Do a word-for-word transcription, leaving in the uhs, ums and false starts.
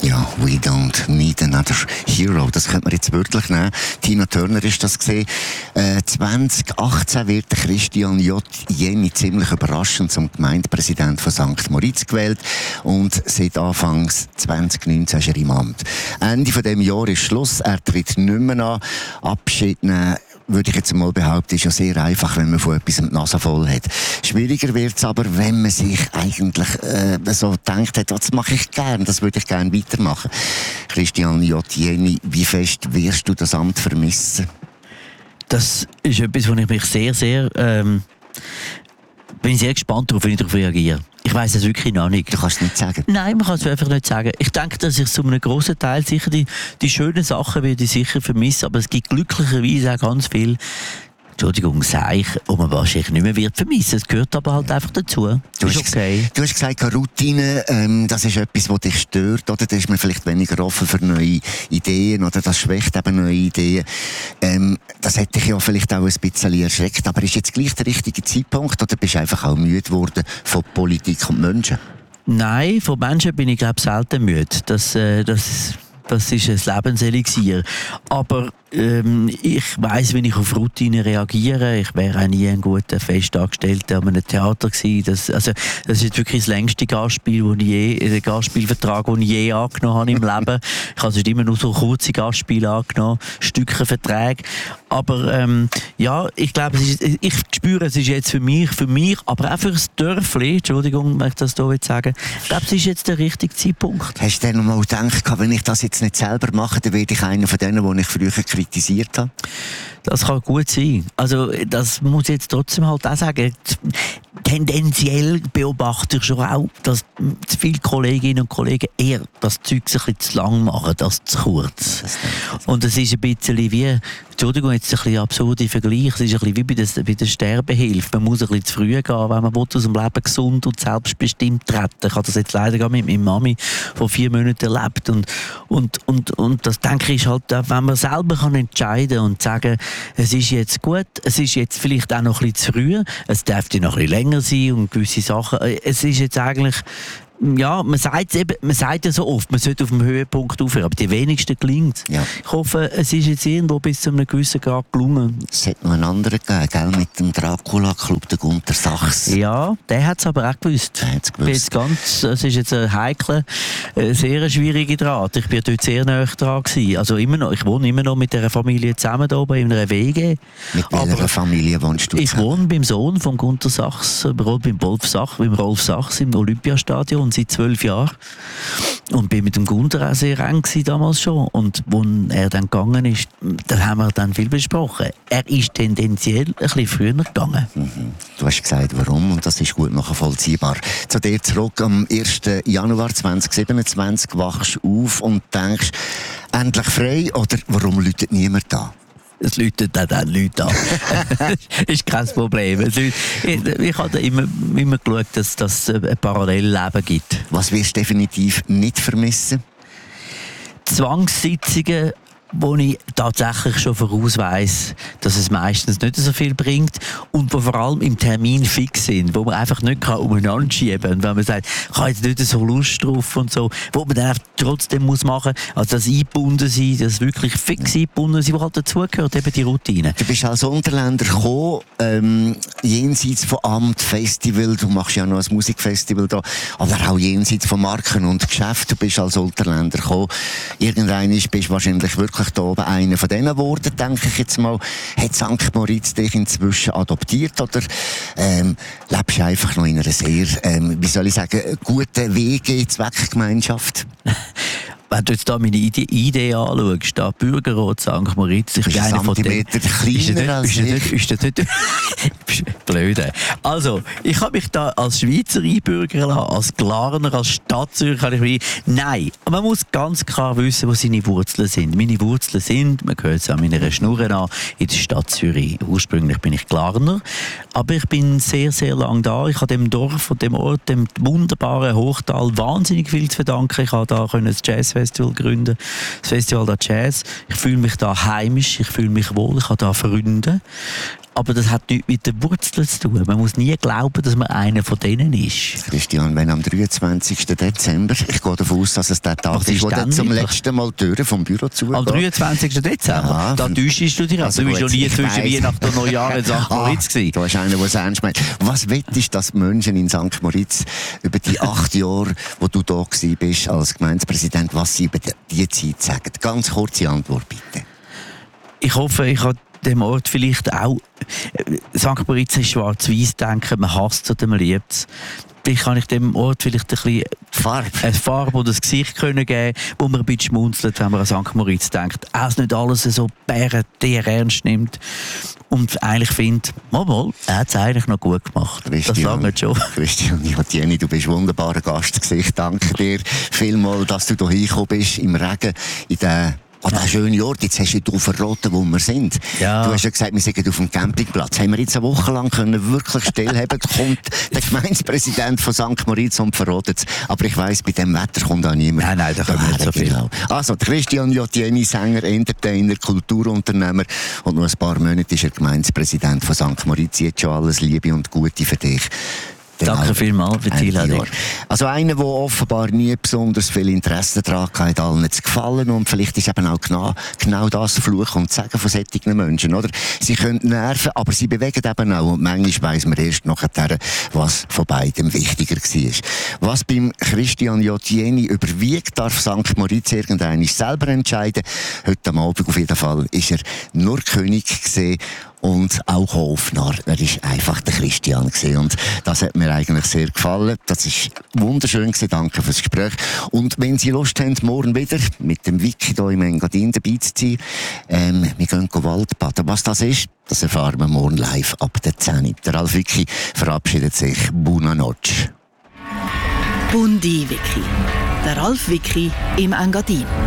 Ja, we don't need another hero. Das könnte man jetzt wörtlich nehmen. Tina Turner ist das gesehen. Äh, zwanzig achtzehn wird Christian J. Jenny ziemlich überraschend zum Gemeindepräsident von Sankt Moritz gewählt. Und seit Anfangs zwanzig neunzehn ist er im Amt. Ende von dem Jahr ist Schluss. Er tritt nicht mehr an. Abschied nehmen, würde ich jetzt mal behaupten, ist ja sehr einfach, wenn man von etwas die Nase voll hat. Schwieriger wird es aber, wenn man sich eigentlich äh, so denkt hat, das mache ich gern, das würde ich gerne weitermachen. Christian J. Jenny, wie fest wirst du das Amt vermissen? Das ist etwas, wo ich mich sehr, sehr... Ähm, bin ich sehr gespannt darauf, wie ich darauf reagiere. Ich weiss es wirklich noch nicht. Du kannst es nicht sagen? Nein, man kann es einfach nicht sagen. Ich denke, dass ich zu einem grossen Teil sicher die, die schönen Sachen werde ich sicher vermissen, aber es gibt glücklicherweise auch ganz viel, Entschuldigung, sage ich, wo man wahrscheinlich nicht mehr wird vermissen. Es gehört aber halt einfach dazu. Du ist hast, okay. Du hast gesagt, Routine, ähm, das ist etwas, das dich stört, oder? Da ist man vielleicht weniger offen für neue Ideen, oder das schwächt eben neue Ideen. Ähm, das hätte dich ja vielleicht auch ein bisschen erschreckt, aber ist jetzt gleich der richtige Zeitpunkt, oder bist du einfach auch müde geworden von Politik und Menschen? Nein, von Menschen bin ich, glaube ich, selten müde. Das, äh, das, das ist ein Lebenselixier. Aber ähm, ich weiss, wenn ich auf Routine reagiere. Ich wäre auch nie ein guter Festangestellter an einem Theater gewesen. Das, also, das ist jetzt wirklich das längste Gastspiel, wo ich je, äh, Gastspielvertrag, den ich je angenommen habe im Leben. Ich habe sonst immer nur so kurze Gastspiele angenommen, Stückenverträge. Aber ähm, ja, ich glaube, es ist, ich spüre, es ist jetzt für mich, für mich, aber auch für das Dörfli, Entschuldigung, wenn ich das hier sagen will, ich glaube, es ist jetzt der richtige Zeitpunkt. Hast du denn mal gedacht, wenn ich das jetzt nicht selber mache, dann werde ich einer von denen, die ich früher kritisiert habe? Das kann gut sein. Also, das muss ich jetzt trotzdem halt auch sagen. Tendenziell beobachte ich schon auch, dass viele Kolleginnen und Kollegen eher das Zeug ein bisschen zu lang machen, als zu kurz. Und es ist ein bisschen wie, Entschuldigung, jetzt ein bisschen absurder Vergleich, es ist ein bisschen wie bei der, bei der Sterbehilfe. Man muss ein bisschen zu früh gehen, wenn man aus dem Leben gesund und selbstbestimmt treten. Ich habe das jetzt leider mit meiner Mami vor vier Monaten erlebt. Und, und, und, und das denke ich ist halt, wenn man selber kann entscheiden und sagen, es ist jetzt gut, es ist jetzt vielleicht auch noch ein bisschen zu früh, es dürfte noch ein bisschen länger sein und gewisse Sachen. Es ist jetzt eigentlich, ja, man sagt eben, man sagt ja so oft, man sollte auf dem Höhepunkt aufhören, aber die wenigsten gelingt. Ja. Ich hoffe, es ist jetzt irgendwo bis zu einem gewissen Grad gelungen. Es hat noch einen anderen gegeben, gell, mit dem Dracula-Club, der Gunter Sachs. Ja, der hat es aber auch gewusst. Der hat's gewusst. Jetzt ganz, es ist jetzt ein heikler, äh, sehr schwieriger Draht. Ich bin dort sehr nahe dran gewesen. Also immer noch, ich wohne immer noch mit dieser Familie zusammen da oben in einer W G. Mit welcher Familie wohnst du Ich zusammen? wohne beim Sohn von Gunter Sachs, beim Rolf Sachs, beim Rolf Sachs im Olympiastadion seit zwölf Jahren. Und bin mit dem Gunter auch sehr eng gewesen, damals schon. Und als er dann gegangen ist, da haben wir dann viel besprochen. Er ist tendenziell ein bisschen früher gegangen. Mhm. Du hast gesagt, warum, und das ist gut nachvollziehbar. Zu dir zurück, am ersten Januar zweitausendsiebenundzwanzig wachst du auf und denkst, endlich frei, oder warum läutet niemand da? Es läutet auch dann Leute an. Ist kein Problem. Ich, ich habe immer, immer geschaut, dass es ein Parallelleben gibt. Was wirst du definitiv nicht vermissen? Zwangssitzungen, wo ich tatsächlich schon voraus weiss, dass es meistens nicht so viel bringt und wo vor allem im Termin fix sind, wo man einfach nicht umeinander schieben kann. Und wenn man sagt, ich habe jetzt nicht so Lust drauf und so, wo man dann trotzdem muss machen, also das eingebunden sein, das wirklich fix eingebunden sein, was halt dazugehört, eben die Routine. Du bist als Unterländer gekommen, ähm, jenseits von Amt, Festival, du machst ja noch ein Musikfestival da, aber auch jenseits von Marken und Geschäften, du bist als Unterländer gekommen. Irgendwann bist du wahrscheinlich wirklich da oben einer von denen geworden, denke ich jetzt mal. Hat Sankt Moritz dich inzwischen adoptiert, oder ähm, lebst du einfach noch in einer sehr, ähm, wie soll ich sagen, guten W G-Zweckgemeinschaft? Wenn du jetzt da meine Idee, Idee anschaust, da Bürgerrat Sankt Moritz, ich bin einer von denen. Kleiner als ich. Ist das nicht blöd? Also, ich habe mich da als Schweizer einbürgern lassen, als Glarner, als Stadtzürcher. Nein, man muss ganz klar wissen, wo seine Wurzeln sind. Meine Wurzeln sind, man hört es an meiner Schnurre an, in der Stadt Zürich. Ursprünglich bin ich Glarner, aber ich bin sehr, sehr lang da. Ich habe dem Dorf und dem Ort, dem wunderbaren Hochtal, wahnsinnig viel zu verdanken. Ich habe da das Jazzfestival gründen, das Festival der Jazz. Ich fühle mich da heimisch, ich fühle mich wohl, ich habe da Freunde. Aber das hat nichts mit den Wurzeln zu tun. Man muss nie glauben, dass man einer von denen ist. Christian, wenn am dreiundzwanzigsten Dezember, ich gehe davon aus, dass es der Tag ist, wo du zum letzten Mal die Türen vom Büro zugehst. Am dreiundzwanzigsten Dezember? Ja. Da täuschst du dich. Also du bist noch nie zwischen Weihnachten und Neujahr in Sankt Moritz gewesen. Du hast einen, der es ernst meint. Was wettest, dass die Menschen in Sankt Moritz über die acht Jahre, wo du da bist als Gemeindepräsident, was sie über diese Zeit sagen? Ganz kurze Antwort, bitte. Ich hoffe, ich habe dem Ort vielleicht auch... Sankt Moritz ist schwarz-weiß denken, man hasst es oder man liebt es. Vielleicht kann ich dem Ort vielleicht ein bisschen Farbe, eine Farbe oder das Gesicht können geben, wo man ein bisschen schmunzelt, wenn man an Sankt Moritz denkt. Auch nicht alles so bärendier ernst nimmt. Und eigentlich findet, mal, mal, er hat es eigentlich noch gut gemacht. Christian, das schon. Christian Jottieni, du bist ein wunderbarer Gast. Ich danke dir vielmals, dass du hier hingekommen bist, im Regen, in der Oh, der schöne Ort, jetzt hast du hier verraten, wo wir sind. Ja. Du hast ja gesagt, wir sind auf dem Campingplatz. Haben wir jetzt eine Woche lang können wirklich stillhaben, kommt der Gemeindepräsident von Sankt Moritz und verratet es. Aber ich weiss, bei diesem Wetter kommt auch niemand. Nein, nein, da kommt nicht so viel. Genau. Also, Christian Jottieni, Sänger, Entertainer, Kulturunternehmer und noch ein paar Monate ist er Gemeindepräsident von Sankt Moritz. Jetzt schon alles Liebe und Gute für dich. Danke vielmals für die Einladung. Also einer, der offenbar nie besonders viel Interesse daran hat, allen zu gefallen. Und vielleicht ist eben auch genau, genau das Fluch und Sagen von solchen Menschen, oder? Sie können nerven, aber sie bewegen eben auch. Und manchmal weiss man erst nachher, was von beidem wichtiger war. Was beim Christian Jottieni überwiegt, darf Sankt Moritz irgendwann selber entscheiden. Heute am Abend auf jeden Fall ist er nur König gewesen. Und auch Hofnarr. Er war einfach der Christian gewesen. Und das hat mir eigentlich sehr gefallen. Das war wunderschön gewesen. Danke fürs Gespräch. Und wenn Sie Lust haben, morgen wieder mit dem Vicky hier im Engadin dabei zu sein, ähm, wir gehen Waldbaden. Was das ist, das erfahren wir morgen live ab der zehn Uhr. Der Ralf Vicky verabschiedet sich. Buona notte. Bundi Vicky. Der Ralf Vicky im Engadin.